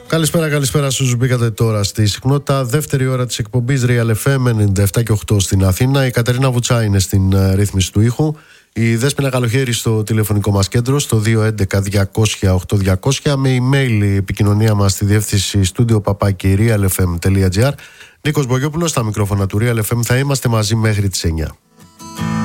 Καλησπέρα στους μπήκατε τώρα στη συχνότητα. Δεύτερη ώρα της εκπομπής Real FM 97 και 8 στην Αθήνα. Η Κατερίνα Βουτσά είναι στην ρύθμιση του ήχου. Η Δέσποινα Καλοχέρη στο τηλεφωνικό μας κέντρο στο 211-200-8200. Με email η επικοινωνία μας στη διεύθυνση studio@realfm.gr. Νίκος Μπογιόπουλος στα μικρόφωνα του Real FM. Θα είμαστε μαζί μέχρι τις 9.